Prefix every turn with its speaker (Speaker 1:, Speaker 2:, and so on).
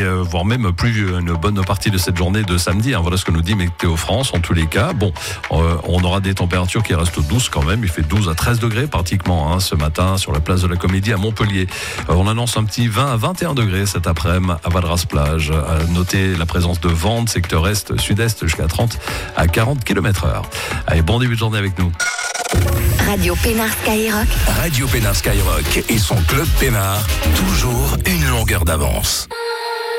Speaker 1: voire même plus une bonne partie de cette journée de samedi. Voilà ce que nous dit Météo France. En tous les cas, on aura des températures qui restent douces quand même. Il fait 12 à 13 degrés pratiquement ce matin sur la place de la Comédie à Montpellier. On annonce un petit 20 à 21 degrés cet après-midi à Valras-Plage. Notez la présence de vent, secteur est, sud-est jusqu'à 30 à 40 km/h. Allez, bon début de journée avec nous.
Speaker 2: Radio Pénard Skyrock.
Speaker 3: Radio Pénard Skyrock et son club Pénard, toujours une longueur d'avance.